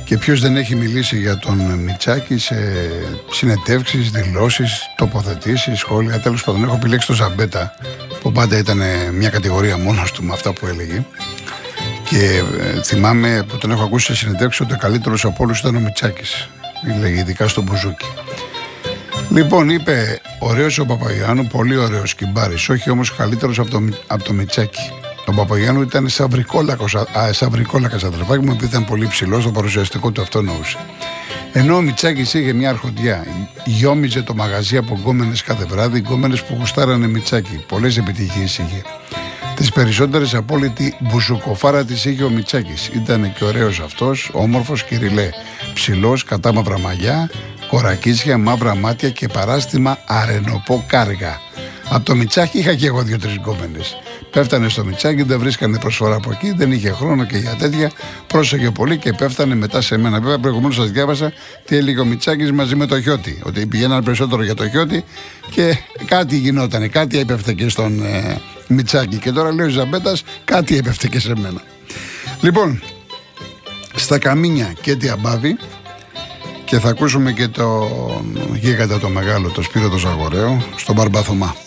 Και ποιος δεν έχει μιλήσει για τον Μητσάκη σε συνεντεύξεις, δηλώσεις, τοποθετήσεις, σχόλια. Τέλος πάντων, έχω επιλέξει τον Ζαμπέτα, που πάντα ήταν μια κατηγορία μόνος του με αυτά που έλεγε. Και θυμάμαι που τον έχω ακούσει σε συνεντεύξεις ότι ο καλύτερος από όλους ήταν ο Μητσάκης. Λέγε ειδικά στον Μπουζούκι. Λοιπόν, είπε ωραίος ο Παπαγιάννου, πολύ ωραίος κυμπάρης, όχι όμως καλύτερος από το Μητσάκη. Ο Παπαγιάννου ήταν σαν βρικόλακας αδερφάκι μου, επειδή ήταν πολύ ψηλός, το παρουσιαστικό του αυτό νοούσε. Ενώ ο Μητσάκης είχε μια αρχοντιά, γιόμιζε το μαγαζί από γκόμενες κάθε βράδυ, γκόμενες που γουστάρανε Μητσάκη. Πολλές επιτυχίες είχε. Τις περισσότερες από όλη τη μπουζουκοφάρα της είχε ο Μητσάκης. Ήταν και ωραίος αυτός, όμορφος, κυριλέ. Ψηλός, κατά μαύρα μαλλιά, κορακίσια, μαύρα μάτια και παράστημα αρενοπό κάργα. Από το Μητσάκη είχα και εγώ 2-3 γκόμενες. Πέφτανε στο Μητσάκη, δεν βρίσκανε προσφορά από εκεί, δεν είχε χρόνο και για τέτοια. Πρόσεχε πολύ και πέφτανε μετά σε μένα. Βέβαια, προηγουμένως σας διάβασα τι έλεγε ο Μητσάκης μαζί με το Χιώτη. Ότι πηγαίναν περισσότερο για το Χιώτη και κάτι γινότανε, κάτι έπεφτε και στον Μητσάκη. Και τώρα λέει ο Ζαμπέτας, κάτι έπεφτε και σε μένα. Λοιπόν, στα καμίνια και τι αμπάβει. Και θα ακούσουμε και τον γίγαντα το μεγάλο, το Σπύρο το Ζαγοραίο, στον Μπαρμπαθωμά.